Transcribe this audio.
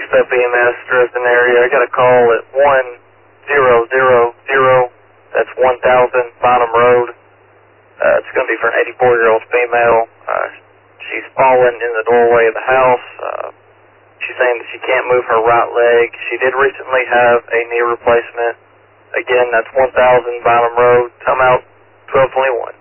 Next up, EMS, Dresden area. I got a call at 1000. That's 1000 Bonham Road. It's going to be for an 84-year-old female. She's fallen in the doorway of the house. She's saying that she can't move her right leg. She did recently have a knee replacement. Again, that's 1000 Bonham Road. Come out 1221.